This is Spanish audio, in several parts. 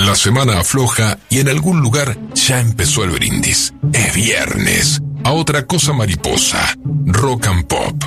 La semana afloja y en algún lugar ya empezó el brindis. Es viernes. A otra cosa mariposa. Rock and Pop.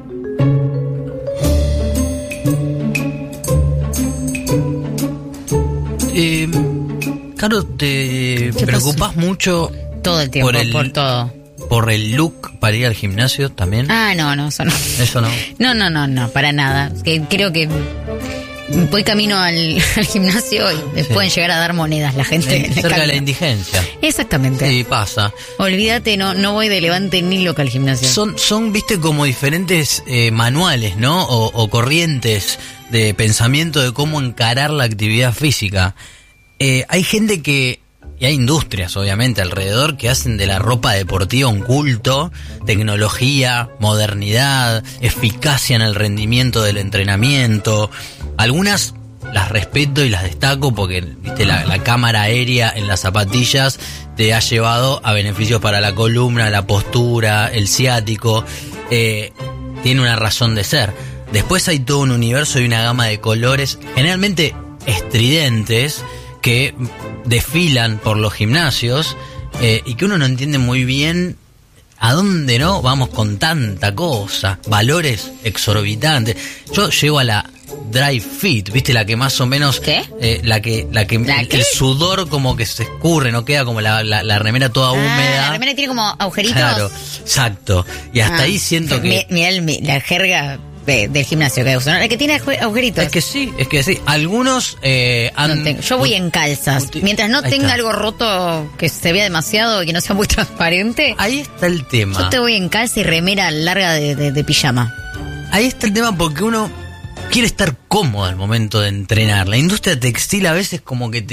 Caro, ¿te preocupás mucho todo el tiempo por todo? ¿Por el look para ir al gimnasio también? No, eso no. ¿Eso no? No, para nada. Creo que voy camino al gimnasio y me pueden llegar a dar monedas la gente. Cerca de la indigencia. Exactamente. Sí, pasa. Olvídate, no voy de levante ni loca al gimnasio. Son viste, como diferentes manuales, ¿no? O corrientes de pensamiento de cómo encarar la actividad física. Hay gente y hay industrias, obviamente, alrededor que hacen de la ropa deportiva un culto, tecnología, modernidad, eficacia en el rendimiento del entrenamiento. Algunas las respeto y las destaco porque, viste, la cámara aérea en las zapatillas te ha llevado a beneficios para la columna, la postura, el ciático. Tiene una razón de ser. Después hay todo un universo y una gama de colores, generalmente estridentes, que desfilan por los gimnasios y que uno no entiende muy bien a dónde no vamos con tanta cosa, valores exorbitantes. Yo llego a la Dry Fit, ¿viste? La que más o menos... ¿Qué? La que el sudor como que se escurre, no queda como la remera toda húmeda. La remera tiene como agujeritos. Claro, exacto. Y hasta ahí siento que... Mirá la jerga del gimnasio que uso, ¿no? El que tiene agujeritos. Es que sí. Algunos yo voy en calzas. Mientras no tenga algo roto que se vea demasiado y que no sea muy transparente. Ahí está el tema. Yo te voy en calza y remera larga de pijama. Ahí está el tema porque uno quiere estar cómodo al momento de entrenar. La industria textil a veces como que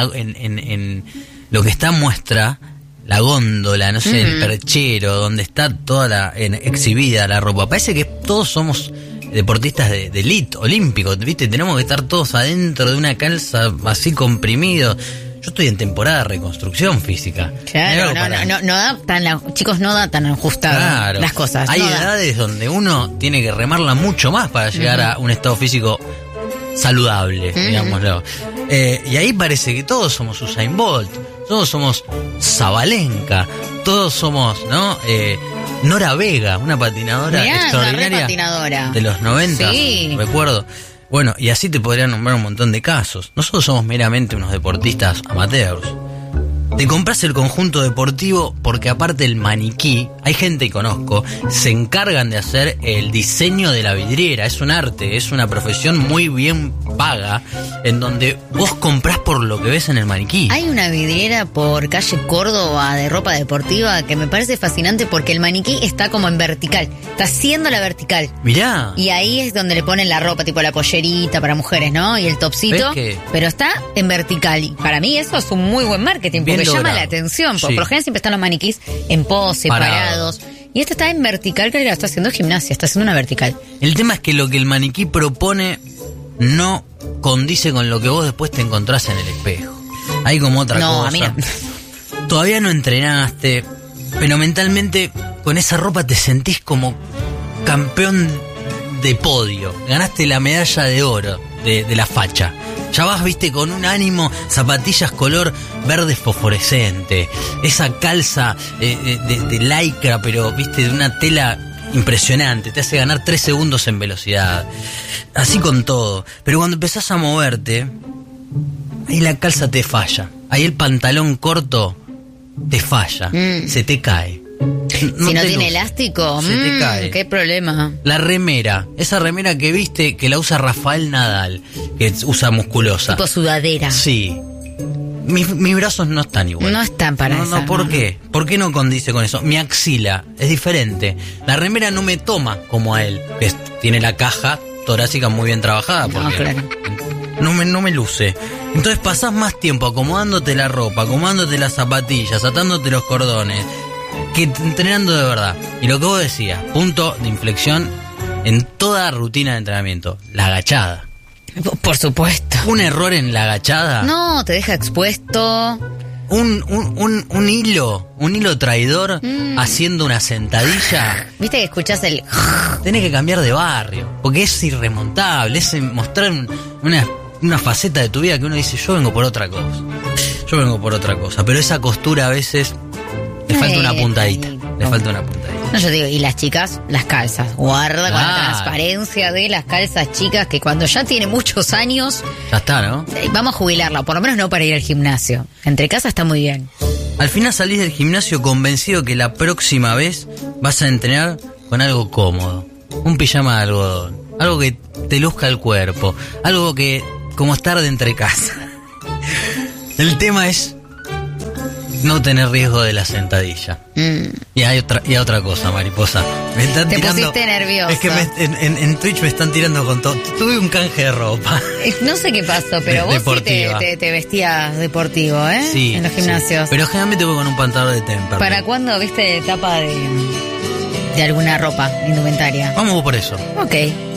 en lo que está muestra, la góndola, no sé, el perchero, donde está toda exhibida la ropa. Parece que todos somos deportistas de elite, olímpicos, ¿viste? Tenemos que estar todos adentro de una calza así comprimidos. Yo estoy en temporada de reconstrucción física. Claro, chicos, no da tan ajustado las cosas. Hay edades donde uno tiene que remarla mucho más para llegar a un estado físico saludable, digámoslo. Y ahí parece que todos somos Usain Bolt, todos somos Zabalenka, todos somos, ¿no? Nora Vega, una patinadora extraordinaria de los 90, recuerdo. Bueno, y así te podría nombrar un montón de casos. Nosotros somos meramente unos deportistas amateurs. Te compras el conjunto deportivo porque aparte el maniquí, hay gente que conozco, se encargan de hacer el diseño de la vidriera. Es un arte, es una profesión muy bien paga, en donde vos comprás por lo que ves en el maniquí. Hay una vidriera por calle Córdoba de ropa deportiva que me parece fascinante porque el maniquí está como en vertical, está haciendo la vertical. Mirá. Y ahí es donde le ponen la ropa, tipo la pollerita para mujeres, ¿no? Y el topsito. Pero está en vertical. Y para mí eso es un muy buen marketing, porque llama la atención. Por lo general siempre están los maniquís en pose, parados. Y este está en vertical, que está haciendo gimnasia, está haciendo una vertical. El tema es que lo que el maniquí propone no condice con lo que vos después te encontrás en el espejo. Hay como otra cosa. No, a mí no. Todavía no entrenaste, pero mentalmente con esa ropa te sentís como campeón de podio. Ganaste la medalla de oro de la facha. Ya vas, viste, con un ánimo, zapatillas color verde fosforescente, esa calza de lycra, pero, viste, de una tela impresionante, te hace ganar 3 segundos en velocidad. Así con todo. Pero cuando empezás a moverte, ahí la calza te falla. Ahí el pantalón corto te falla, se te cae. Si no tiene elástico, se te cae. Qué problema. La remera, esa remera que viste que la usa Rafael Nadal, que usa musculosa. Tipo sudadera. Sí. Mis brazos no están igual. No están para eso. No, ¿por qué? ¿Por qué no condice con eso? Mi axila es diferente. La remera no me toma como a él, que tiene la caja torácica muy bien trabajada. Porque no me luce. Entonces pasás más tiempo acomodándote la ropa, acomodándote las zapatillas, atándote los cordones, que entrenando de verdad. Y lo que vos decías, punto de inflexión en toda rutina de entrenamiento, la agachada. Por supuesto. Un error en la agachada. No, te deja expuesto. Un hilo traidor haciendo una sentadilla. Viste que escuchás el... Tenés que cambiar de barrio, porque es irremontable, es mostrar una una faceta de tu vida que uno dice, yo vengo por otra cosa. Pero esa costura a veces le falta una puntadita. No, yo digo, y las chicas, las calzas. Guarda con la transparencia de las calzas chicas, que cuando ya tiene muchos años... Ya está, ¿no? Vamos a jubilarla, por lo menos no para ir al gimnasio. Entre casa está muy bien. Al final salís del gimnasio convencido que la próxima vez vas a entrenar con algo cómodo. Un pijama de algodón. Algo que te luzca el cuerpo. Algo que, como estar de entre casa. El tema es no tener riesgo de la sentadilla. Y hay otra cosa, mariposa. Me están pusiste nervioso. Es que en Twitch me están tirando con todo. Tuve un canje de ropa. No sé qué pasó, pero vos sí te vestías deportivo, ¿eh? Sí. En los gimnasios. Sí. Pero generalmente voy con un pantalón de Temperley. ¿Para cuándo viste etapa de alguna ropa, indumentaria? Vamos por eso. Ok.